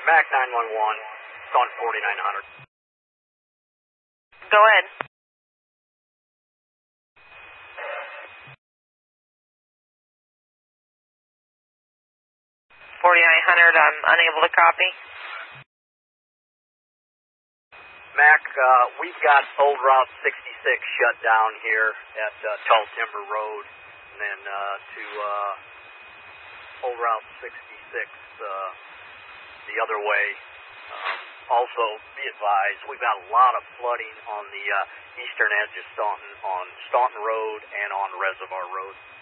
Mac 911, it's on 4900. Go ahead. 4900, I'm unable to copy. Mac, we've got Old Route 66 shut down here at Tall Timber Road, and then to Old Route 66 the other way. Also, be advised, we've got a lot of flooding on the eastern edge of Staunton, on Staunton Road and on Reservoir Road.